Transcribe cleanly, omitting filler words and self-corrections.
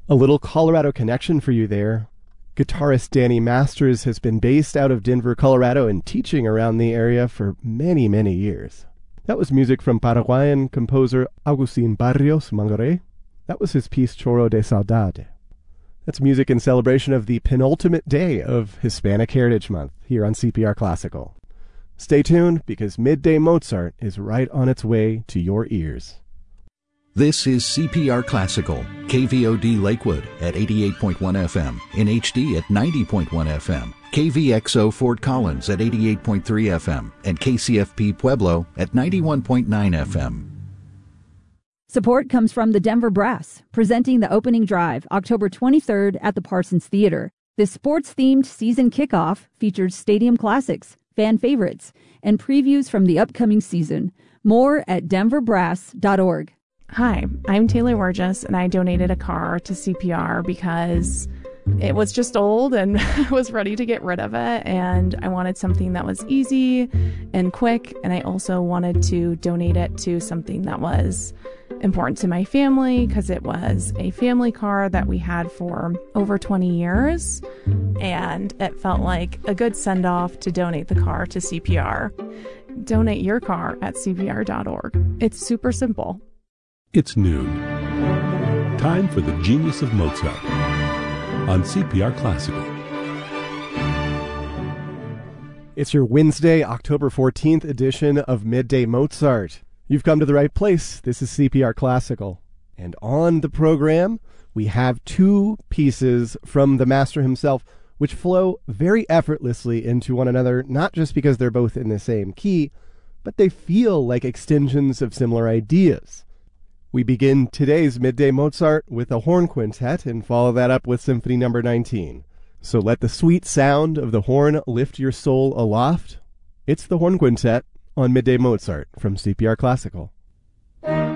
A little Colorado connection for you there. Guitarist Danny Masters has been based out of Denver, Colorado, and teaching around the area for many, many years. That was music from Paraguayan composer Agustín Barrios Mangoré. That was his piece Choro de Saudade. That's music in celebration of the penultimate day of Hispanic Heritage Month here on CPR Classical. Stay tuned, because Midday Mozart is right on its way to your ears. This is CPR Classical, KVOD Lakewood at 88.1 FM, in HD at 90.1 FM, KVXO Fort Collins at 88.3 FM, and KCFP Pueblo at 91.9 FM. Support comes from the Denver Brass, presenting the opening drive October 23rd at the Parsons Theater. This sports-themed season kickoff features stadium classics, fan favorites, and previews from the upcoming season. More at denverbrass.org. Hi, I'm Taylor Wargis, and I donated a car to CPR because it was just old and I was ready to get rid of it, and I wanted something that was easy and quick, and I also wanted to donate it to something that was important to my family because it was a family car that we had for over 20 years, and it felt like a good send-off to donate the car to CPR. Donate your car at cpr.org. It's super simple. It's noon. Time for the Genius of Mozart on CPR Classical. It's your Wednesday, October 14th edition of Midday Mozart. You've come to the right place. This is CPR Classical. And on the program, we have two pieces from the master himself, which flow very effortlessly into one another, not just because they're both in the same key, but they feel like extensions of similar ideas. We begin today's Midday Mozart with a horn quintet and follow that up with Symphony No. 19. So let the sweet sound of the horn lift your soul aloft. It's the horn quintet on Midday Mozart from CPR Classical.